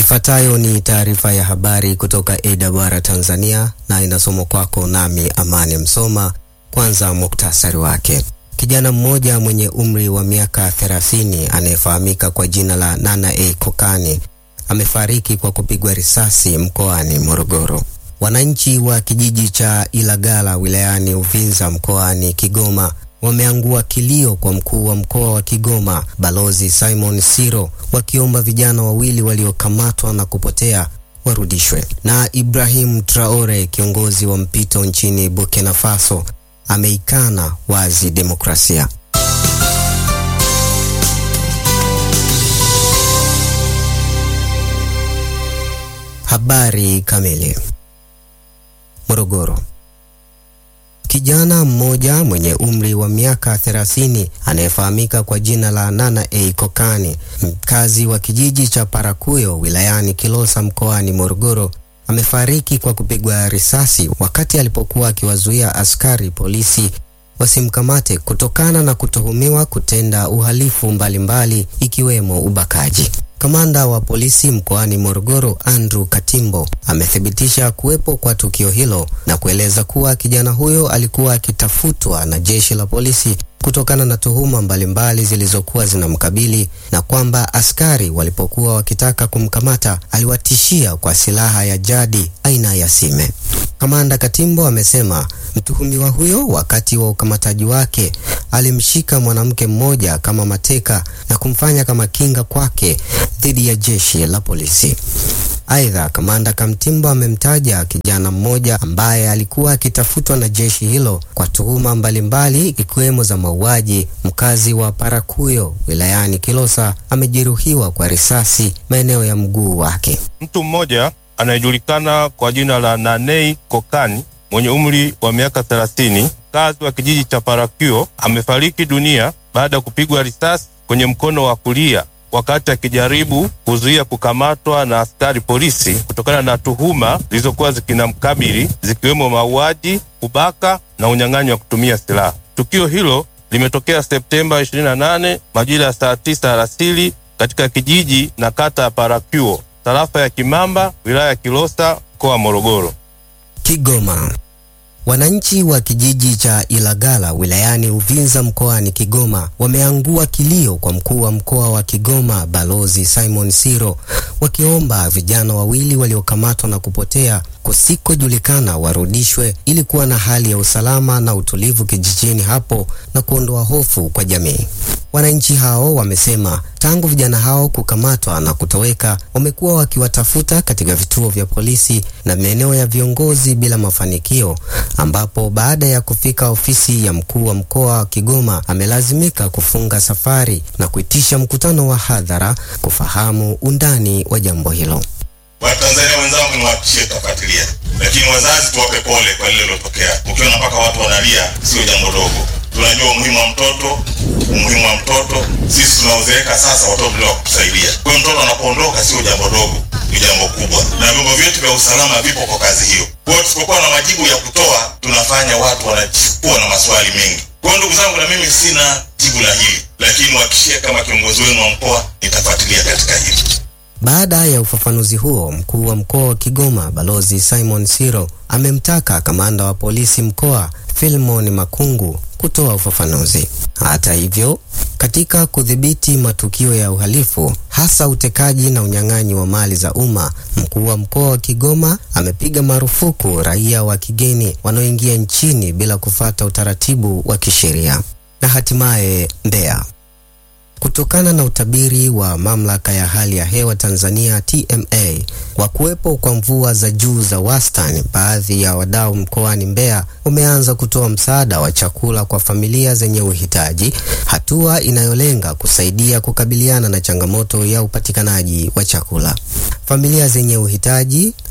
Ifuatayo ni taarifa ya habari kutoka AWR Tanzania na inasomwa kwako nami Amani Msoma. Kwanza muktasari wake. Kijana mmoja mwenye umri wa miaka 30 anayefahamika kwa jina la Nana A. Kokani amefariki kwa kupigwa risasi mkoani Morogoro. Wananchi wa kijiji cha Ilagala wilayani Uvinza mkoani Kigoma wameangua kilio kwa mkuu wa mkoa wa Kigoma Balozi Simon Siro, wakiomba vijana wawili waliokamatwa na kupotea warudishwe. Na Ibrahim Traore, kiongozi wa mpito nchini Burkina Faso, ameikana wazi demokrasia. Habari kamili. Morogoro. Kijana mmoja mwenye umri wa miaka 30 anayefahamika kwa jina la Nana A. Kokani, mkazi wa kijiji cha Parakuyo wilayani Kilosa mkoani Morogoro, amefariki kwa kupigwa risasi wakati alipokuwa akiwazuia askari polisi wasimkamate kutokana na kutuhumiwa kutenda uhalifu mbalimbali ikiwemo ubakaji. Kamanda wa polisi mkoani Morogoro Andrew Katimbo amethibitisha kuwepo kwa tukio hilo na kueleza kuwa kijana huyo alikuwa akitafutwa na jeshi la polisi kutokana na tuhuma mbalimbali zilizokuwa zinamkabili na kwamba askari walipokuwa wakitaka kumkamata aliwatishia kwa silaha ya jadi aina ya sime. Kamanda Katimbo amesema mtuhumiwa huyo wakati wa ukamataji wake alimshika mwanamke mmoja kama mateka na kumfanya kama kinga kwake dhidi ya jeshi la polisi. Aidha, Kamanda Katimbo amemtaja kijana mmoja ambaye alikuwa akitafutwa na jeshi hilo kwa tuhuma mbalimbali ikiwemo za mauaji. Mkazi wa Parakuyo wilayani Kilosa amejeruhiwa kwa risasi maeneo ya mguu wake. Mtu mmoja anayejulikana kwa jina la Nanei Kokani mwenye umri wa miaka 30, mkazi wa kijiji cha Parakuyo, amefariki dunia baada ya kupigwa risasi kwenye mkono wa kulia wakati akijaribu kuzuia kukamatwa na askari polisi kutokana na tuhuma zilizokuwa zikinamkabili zikiwemo mauaji, kubaka na unyang'anyi wa kutumia silaha. Tukio hilo limetokea Septemba 28 majira ya saa 9 alasiri katika kijiji na kata ya Parakuyo, tarafa ya Kimamba, wilaya ya Kilosa, mkoa wa Morogoro. Kigoma. Wananchi wa kijiji cha Ilagala wilayani Uvinza mkoani Kigoma wameangua kilio kwa mkuu wa mkoa wa Kigoma Balozi Simon Siro, wakiomba vijana wawili waliokamatwa na kupotea kusikojulikana warudishwe ili kuwa na hali ya usalama na utulivu kijijini hapo na kuondoa hofu kwa jamii. Wananchi hao wamesema tangu vijana hao kukamatwa na kutoweka wamekuwa wakiwatafuta katika vituo vya polisi na maeneo ya viongozi bila mafanikio, ambapo baada ya kufika ofisi ya mkuu wa mkoa wa Kigoma amelazimika kufunga safari na kuitisha mkutano wa hadhara kufahamu undani wa jambo hilo. Watanzania wenzangu, niwahakikishie tafuatilia, lakini wazazi tuwape pole kwa lile lilotokea. Ukiona mpaka watu wanalia sio jambo dogo. Tunajua umuhimu wa mtoto. Sisi tunaozeeka sasa, watoto ndio wakutusaidia. Kwa hiyo mtoto anapoondoka sio jambo dogo, ni jambo kubwa. Na vyombo vyetu vya usalama vipo kwa kazi hiyo. Kwa hiyo tusipokuwa na majibu ya kutoa, tunafanya watu wanachukua na maswali mengi. Kwa hiyo ndugu zangu, na mimi sina jibu la hili, lakini wahakikishie kama kiongozi wenu wa mkoa nitafuatilia katika hili. Baada ya ufafanuzi huo, mkuu wa mkoa wa Kigoma Balozi Simon Siro amemtaka kamanda wa polisi mkoa Philemon Makungu kutoa ufafanuzi. Hata hivyo, katika kudhibiti matukio ya uhalifu hasa utekaji na unyang'anyi wa mali za umma, mkuu wa mkoa wa Kigoma amepiga marufuku raia wa kigeni wanaoingia nchini bila kufuata utaratibu wa kisheria. Na hatimaye Mbeya. Kutokana na utabiri wa mamlaka ya hali ya hewa Tanzania TMA kwa kuwepo kwa mvua za juu za wastani, baadhi ya wadau mkoani Mbeya wameanza kutoa msaada wa chakula kwa familia zenye uhitaji, hatua inayolenga kusaidia kukabiliana na changamoto ya upatikanaji wa chakula. Familia zenye uhitaji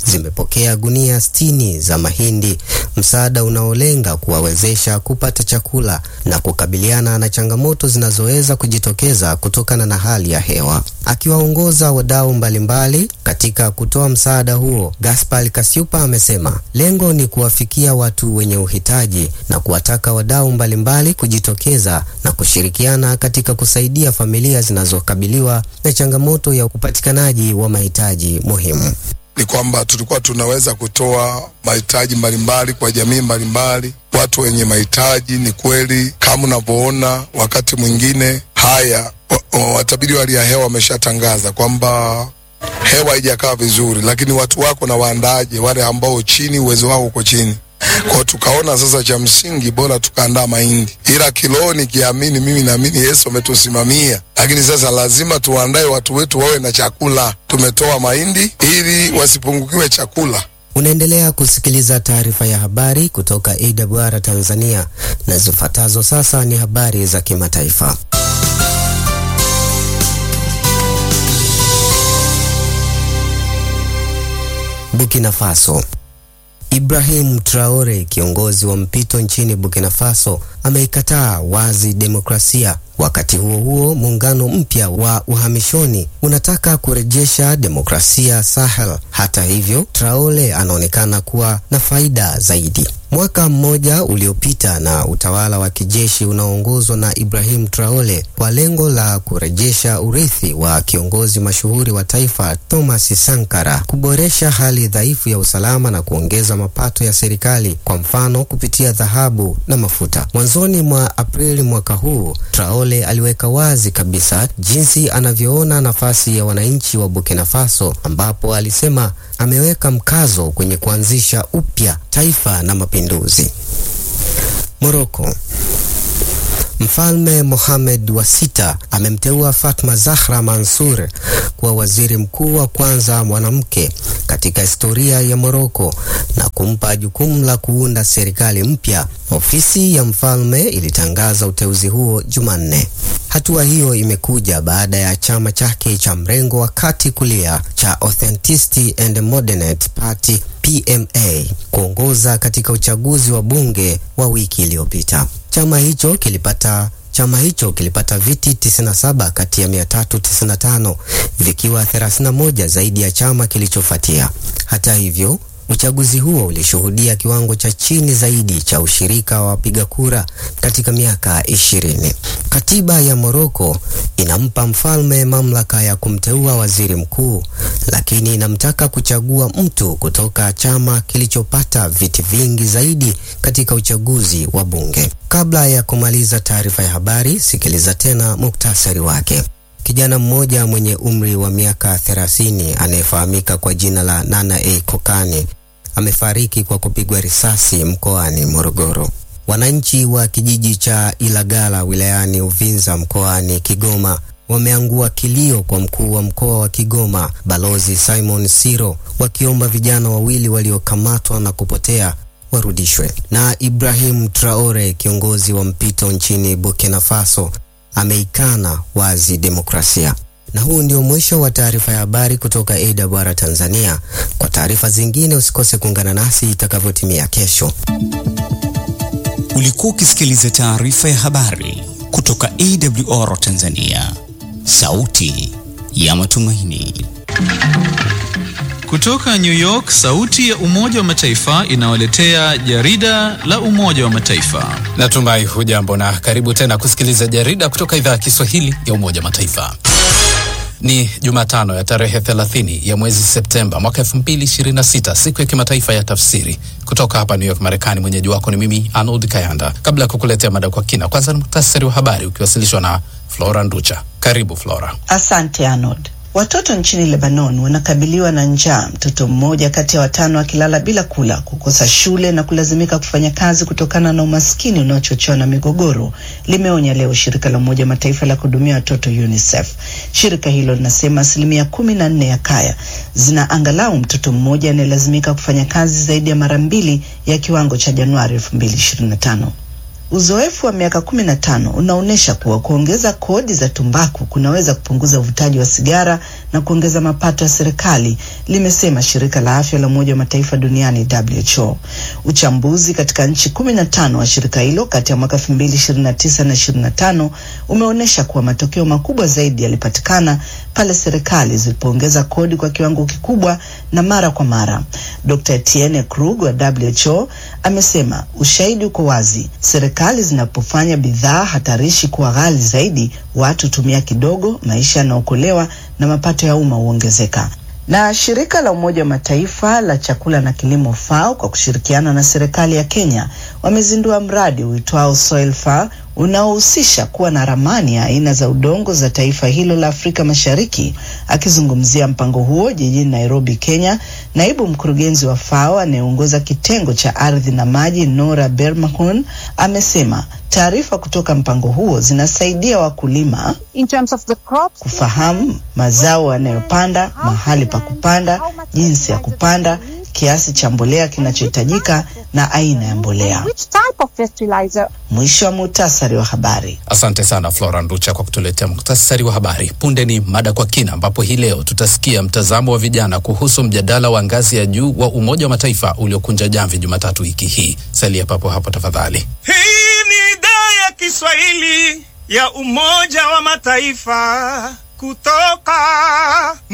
zimepokea gunia 60 za mahindi, msaada unaolenga kuwawezesha kupata chakula na kukabiliana na changamoto zinazoweza kujitokeza kutokana na hali ya hewa. Akiwaongoza wadau mbalimbali katika kutoa msaada huo, Gaspar Kasiupa amesema lengo ni kuwafikia watu wenye uhitaji na kuwataka wadau mbalimbali kujitokeza na kushirikiana katika kusaidia familia zinazokabiliwa na changamoto ya upatikanaji wa mahitaji muhimu. Ni kwamba tulikuwa tunaweza kutoa mahitaji mbalimbali kwa jamii mbalimbali, watu wenye mahitaji. Ni kweli kama unavyoona, wakati mwingine haya watabiri wa hali ya hewa wameshatangaza kwamba hewa haijakaa vizuri, lakini watu wako na waandaje wale ambao chini, uwezo wao uko chini. Kwa tukaona sasa cha msingi bora tukaandaa mahindi, ila kiloni kiamini, mimi naamini Yesu ametusimamia, lakini sasa lazima tuandae watu wetu wawe na chakula. Tumetoa mahindi ili wasipungukiwe chakula. Unaendelea kusikiliza taarifa ya habari kutoka AWR Tanzania, na zifuatazo sasa ni habari za kimataifa. Burkina Faso. Ibrahim Traore, kiongozi wa mpito nchini Burkina Faso, ameikataa wazi demokrasia. Wakati huo huo, muungano mpya wa uhamishoni unataka kurejesha demokrasia Sahel. Hata hivyo, Traore anaonekana kuwa na faida zaidi. Mwaka mmoja uliopita na utawala wa kijeshi unaoongozwa na Ibrahim Traore kwa lengo la kurejesha urithi wa kiongozi mashuhuri wa taifa Thomas Sankara, kuboresha hali dhaifu ya usalama na kuongeza mapato ya serikali, kwa mfano kupitia dhahabu na mafuta. Mwanzoni mwa Aprili mwaka huu, Traore aliweka wazi kabisa jinsi anavyoona nafasi ya wananchi wa Burkina Faso, ambapo alisema ameweka mkazo kwenye kuanzisha upya taifa na mapinduzi. Morocco. Mfalme Mohamed wa sita amemteua Fatma Zahra Mansour kuwa waziri mkuu wa kwanza mwanamke katika historia ya Morocco na kumpa jukumu la kuunda serikali mpya. Ofisi ya mfalme ilitangaza uteuzi huo Jumanne. Hatua hiyo imekuja baada ya chama chake cha mrengo wa kati kulia cha Authenticity and Modernity Party PMA kuongoza katika uchaguzi wa bunge wa wiki iliyopita. Chama hicho kilipata viti 97 kati ya 395, vikiwa 31 zaidi ya chama kilichofuatia. Hata hivyo, uchaguzi huo ulishuhudia kiwango cha chini zaidi cha ushirika wa wapiga kura katika miaka 20. Katiba ya Morocco inampa mfalme mamlaka ya kumteua waziri mkuu, lakini inamtaka kuchagua mtu kutoka chama kilichopata viti vingi zaidi katika uchaguzi wa bunge. Kabla ya kumaliza taarifa ya habari, sikiliza tena muktasari wake. Kijana mmoja mwenye umri wa miaka 30 anayefahamika kwa jina la Nana A. Kokani amefariki kwa kupigwa risasi mkoani Morogoro. Wananchi wa kijiji cha Ilagala wilayani Uvinza mkoani Kigoma wameangua kilio kwa mkuu wa mkoa wa Kigoma Balozi Simon Siro, wakiomba vijana wawili waliokamatwa na kupotea warudishwe. Na Ibrahim Traore, kiongozi wa mpito nchini Burkina Faso, ameikana wazi demokrasia. Na huu ndio mwisho wa taarifa ya habari kutoka AWR Tanzania. Kwa taarifa zingine usikose kuungana nasi itakavyotimia kesho. Ulikuwa ukisikiliza taarifa ya habari kutoka AWR Tanzania, sauti ya matumaini. Kutoka New York, sauti ya Umoja wa Mataifa inawaletea jarida la Umoja wa Mataifa. Natumai hujambo na karibu tena kusikiliza jarida kutoka idhaa ya Kiswahili ya Umoja wa Mataifa. Ni Jumatano ya tarehe 30 ya mwezi Septemba mwaka 2026, siku ya kimataifa ya tafsiri. Kutoka hapa New York, Marekani, mwenyeji wako ni mimi Arnold Kayanda. Kabla ya kukuletea mada kwa kina, kwanza ni muhtasari wa habari ukiwasilishwa na Flora Nducha. Karibu Flora. Asante Arnold. Watoto nchini Lebanon wanakabiliwa na njaa, mtoto mmoja kati ya 5 akilala bila kula, kukosa shule na kulazimika kufanya kazi kutokana na umaskini unaochochewa na migogoro, limeonya leo shirika la Umoja Mataifa la kuhudumia watoto UNICEF. Shirika hilo linasema 14% ya kaya zina angalau mtoto mmoja anayelazimika kufanya kazi zaidi ya mara 2 ya kiwango cha Januari 2025. Uzoefu wa miaka 15 unaonesha kuwa kuongeza kodi za tumbaku kunaweza kupunguza uvutaji wa sigara na kuongeza mapato ya serikali, limesema shirika la afya la Umoja wa Mataifa duniani WHO. Uchambuzi katika nchi 15 wa shirika hilo kati ya mwaka 2029 na 25 umeonesha kuwa matokeo makubwa zaidi yalipatikana pale serikali zilipoongeza kodi kwa kiwango kikubwa na mara kwa mara. Dr. Etienne Krug wa WHO amesema ushahidi uko wazi. Serikali zinapofanya bidhaa hatarishi kuwa ghali zaidi, watu tumia kidogo, maisha yanaokolewa na mapato ya umma huongezeka. Na shirika la Umoja wa Mataifa la chakula na kilimo FAO kwa kushirikiana na serikali ya Kenya wamezindua mradi uitwao Soil Far unaohusisha kuwa na ramani ya aina za udongo za taifa hilo la Afrika Mashariki. Akizungumzia mpango huo jijini Nairobi, Kenya, naibu mkurugenzi wa FAO anayeongoza kitengo cha ardhi na maji Nora Bermahon amesema taarifa kutoka mpango huo zinasaidia wakulima in terms of the crops, kufahamu mazao wanayopanda, mahali pa kupanda, jinsi ya kupanda, kiasi cha mbolea kinachohitajika na aina ya mbolea. Mwisho wa muhtasari wa habari. Asante sana Flora Nducha kwa kutuletea muhtasari wa habari. Punde ni mada kwa kina, ambapo hii leo tutasikia mtazamo wa vijana kuhusu mjadala wa ngazi ya juu wa Umoja wa Mataifa uliokunja jamvi Jumatatu wiki hii. Salia papo hapo tafadhali. Hii ni idhaa ya Kiswahili ya Umoja wa Mataifa kutoka New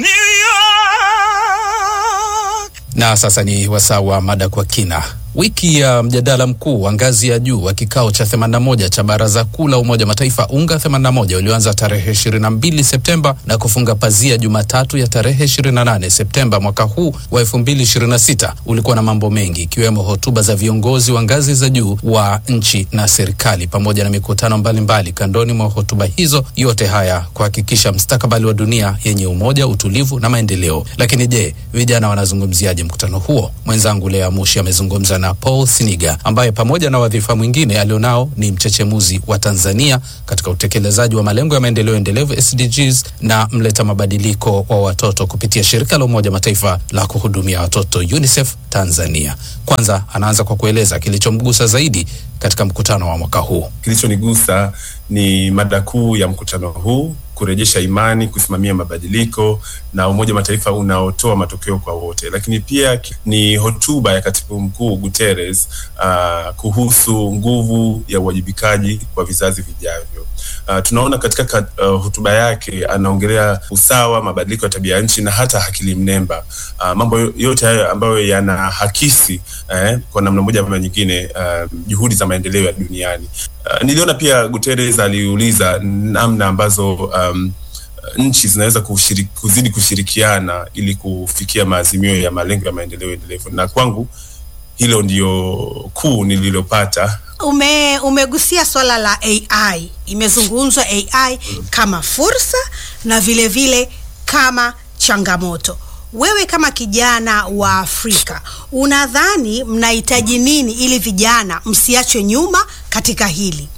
York. Na sasa ni wasaa wa mada kwa kina. Wiki ya mjadala mkuu wa ngazi ya juu wa kikao cha 81 cha Baraza Kuu la Umoja wa Mataifa UNGA 81 ulioanza tarehe 22 Septemba na kufunga pazia Jumatatu ya tarehe 28 Septemba mwaka huu wa 2026 ulikuwa na mambo mengi, ikiwemo hotuba za viongozi wa ngazi za juu wa nchi na serikali pamoja na mikutano mbalimbali kandoni mwa hotuba hizo, yote haya kuhakikisha mustakabali wa dunia yenye umoja, utulivu na maendeleo. Lakini je, vijana wanazungumziaje mkutano huo? Mwenzangu Lea Mushi amezungumza na Paul Siniga ambaye pamoja na wadhifa mwingine alionao ni mchechemuzi wa Tanzania katika utekelezaji wa malengo ya maendeleo endelevu SDGs na mleta mabadiliko wa watoto kupitia shirika la Umoja Mataifa la kuhudumia watoto UNICEF Tanzania. Kwanza anaanza kwa kueleza kilichomgusa zaidi katika mkutano wa mwaka huu. Kilichonigusa ni mada kuu ya mkutano huu: kurejesha imani, kusimamia mabadiliko na Umoja Mataifa unaotoa matokeo kwa wote. Lakini pia ni hotuba ya Katibu Mkuu Guterres kuhusu nguvu ya uwajibikaji kwa vizazi vijavyo. Tunaona katika hotuba yake anaongelea usawa, mabadiliko ya tabia nchi na hata akili mnemba. Mambo yote hayo ambayo yanahakisi kwa namna moja ama nyingine juhudi za maendeleo ya duniani. Niliona pia Guterres aliuliza namna ambazo nchi zinaweza kuzidi kushirikiana ili kufikia maazimio ya malengo ya maendeleo endelevu, na kwangu hilo ndio kuu nililopata. Umegusia swala la AI. Imezungumzwa AI kama fursa na vile vile kama changamoto. Wewe kama kijana wa Afrika, unadhani mnahitaji nini ili vijana msiachwe nyuma katika hili?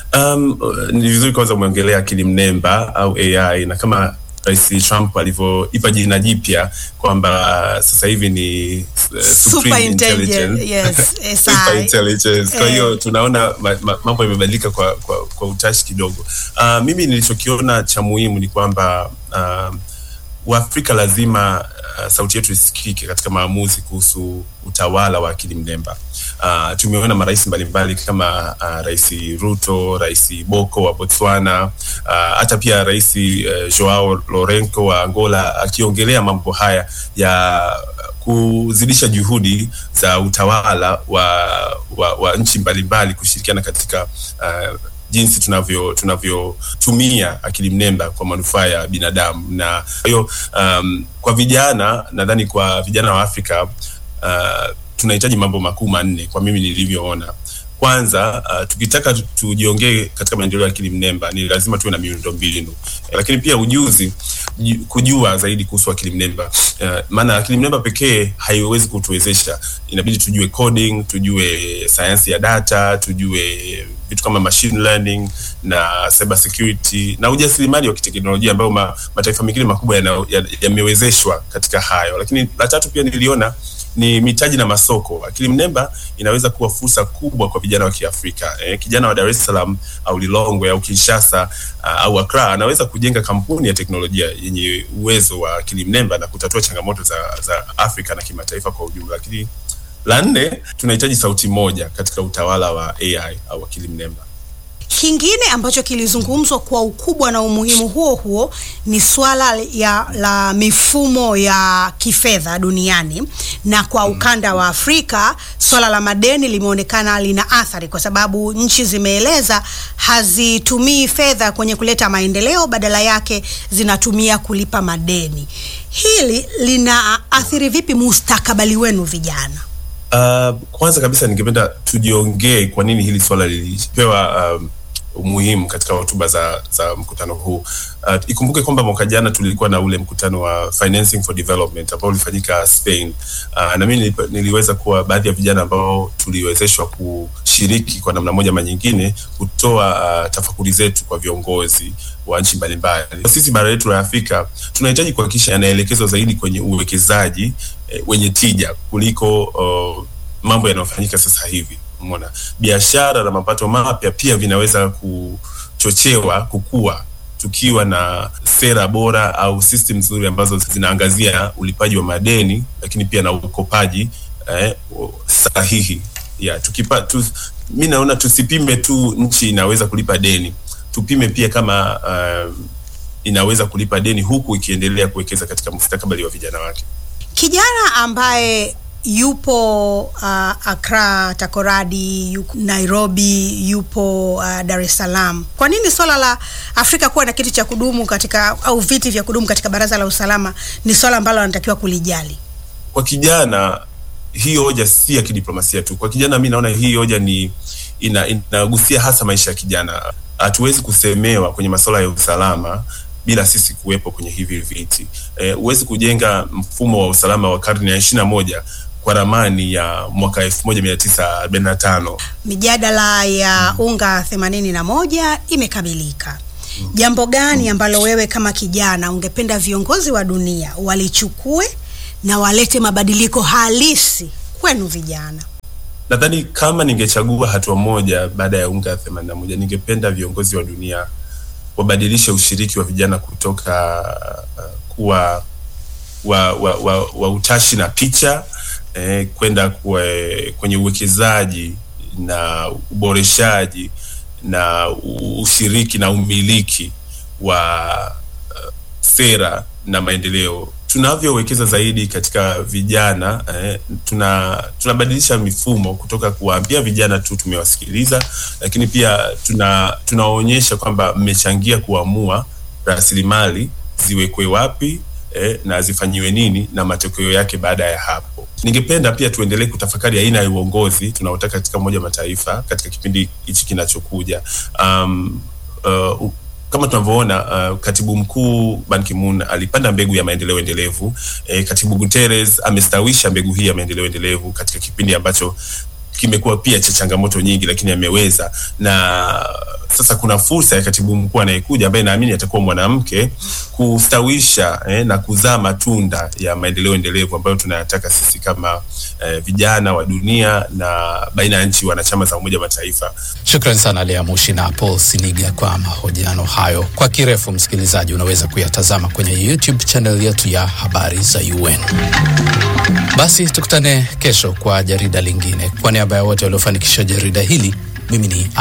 Ni vizuri kwanza umeongelea akili mnemba au AI, na kama Rais Trump alivyoipa jina jipya kwamba sasa hivi ni Supreme Intelligence. Yes, Super Intelligence. Kwa hiyo tunaona mambo yamebadilika kwa utashi kidogo. Mimi nilichokiona cha muhimu ni kwamba Waafrika lazima sauti yetu isikike katika maamuzi kuhusu utawala wa akili mnemba. Tumeona marais mbalimbali kama Rais Ruto, Rais Boko wa Botswana, hata pia Rais Joao Lourenco wa Angola akiongelea mambo haya ya kuzidisha juhudi za utawala wa nchi mbalimbali kushirikiana katika jinsi tunavyotumia akili mnemba kwa manufaa ya binadamu. Na hiyo kwa vijana, nadhani kwa vijana wa Afrika tunahitaji mambo makuu manne kwa mimi nilivyoona. Kwanza, tukitaka tujiongee katika maendeleo ya akili mnemba ni lazima tuwe na miundombinu, lakini pia ujuzi, kujua zaidi kuhusu akili mnemba. Maana akili mnemba pekee haiwezi kutuwezesha. Inabidi tujue coding, tujue sayansi ya data, tujue vitu kama machine learning na cyber security na ujasiriamali wa kiteknolojia ambao mataifa mengine makubwa yamewezeshwa katika hayo. Lakini la tatu pia niliona ni mitaji na masoko. Akili mnemba inaweza kuwa fursa kubwa kwa vijana wa Kiafrika. Kijana wa Dar es Salaam au Lilongwe au Kinshasa au Accra anaweza kujenga kampuni ya teknolojia yenye uwezo wa akili mnemba na kutatua changamoto za Afrika na kimataifa kwa ujumla. Lakini la 4, tunahitaji sauti moja katika utawala wa AI au akili mnemba. Kingine ambacho kilizungumzwa kwa ukubwa na umuhimu huo ni swala la mifumo ya kifedha duniani, na kwa ukanda wa Afrika swala la madeni limeonekana lina athari, kwa sababu nchi zimeeleza hazitumii fedha kwenye kuleta maendeleo, badala yake zinatumia kulipa madeni. Hili lina athiri vipi mustakabali wenu vijana? Kwanza kabisa ningependa tujiongee kwa nini hili swala lilipewa umuhimu katika hotuba za mkutano huu. Ikumbuke kwamba mwaka jana tulikuwa na ule mkutano wa Financing for Development ambao ulifanyika Spain. Na mimi niliweza kuwa baadhi ya vijana ambao tuliwezeshwa kushiriki kwa namna moja ama nyingine kutoa tafakuri zetu kwa viongozi wa nchi mbalimbali. Sisi bara letu la Afrika tunahitaji kuhakikisha yanaelekezwa zaidi kwenye uwekezaji wenye tija kuliko mambo yanayofanyika sasa hivi. Umeona, biashara na mapato mapya pia vinaweza kuchochewa kukua tukiwa na sera bora au system nzuri ambazo zinaangazia ulipaji wa madeni, lakini pia na ukopaji sahihi. Mimi naona tusipime tu nchi inaweza kulipa deni, tupime pia kama inaweza kulipa deni huku ikiendelea kuwekeza katika mustakabali wa vijana wake. Kijana ambaye yupo Accra, Takoradi, yupo Nairobi, yupo Dar es Salaam, kwa nini swala la Afrika kuwa na kiti cha kudumu katika au viti vya kudumu katika Baraza la Usalama ni swala ambalo anatakiwa kulijali? Kwa kijana hii hoja si ya kidiplomasia tu. Kwa kijana mimi naona hii hoja inagusia hasa maisha ya kijana. Hatuwezi kusemewa kwenye masuala ya usalama bila sisi kuwepo kwenye hivi viti. Huwezi kujenga mfumo wa usalama wa karne ya 21 kwa ramani ya mwaka 1945. Mijadala ya UNGA 81 imekamilika. Jambo gani ambalo wewe kama kijana ungependa viongozi wa dunia walichukue na walete mabadiliko halisi kwenu vijana? Nadhani kama ningechagua hatua moja baada ya UNGA 81, ningependa viongozi wa dunia wabadilishe ushiriki wa vijana kutoka kuwa wa utashi na picha kwenda kwenye uwekezaji na uboreshaji na ushiriki na umiliki wa sera na maendeleo. Tunavyowekeza zaidi katika vijana, tunabadilisha mifumo kutoka kuwaambia vijana tu tumewasikiliza, lakini pia tunaonyesha kwamba mmechangia kuamua rasilimali ziwekwe wapi na zifanyiwe nini na matokeo yake baada ya hapo. Ningependa pia tuendelee kutafakari aina ya uongozi tunaotaka katika Umoja wa Mataifa katika kipindi hichi kinachokuja. Kama tunavyoona, Katibu Mkuu Ban Ki-moon alipanda mbegu ya maendeleo endelevu. Katibu Guterres amestawisha mbegu hii ya maendeleo endelevu katika kipindi ambacho kimekuwa pia cha changamoto nyingi, lakini ameweza. Na sasa kuna fursa ya katibu mkuu anayekuja ambaye naamini atakuwa mwanamke kustawisha na kuzaa matunda ya maendeleo endelevu ambayo tunayataka sisi kama vijana wa dunia na baina ya nchi wanachama za Umoja wa Mataifa. Shukrani sana Lea Mushi na Paul Siniga kwa mahojiano hayo. Kwa kirefu, msikilizaji, unaweza kuyatazama kwenye YouTube channel yetu ya Habari za UN. Basi tukutane kesho kwa jarida lingine. Kwa niaba ya wote waliofanikisha jarida hili, mimi ni